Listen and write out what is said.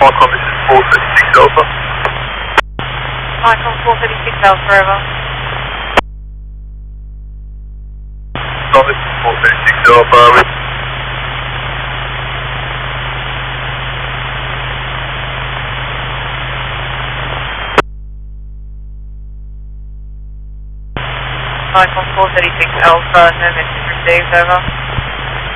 Micron, this is 436 Alpha. Micron 436 Alpha, over. No, this is 436 Alpha. Micron 436 Alpha, no message received, over.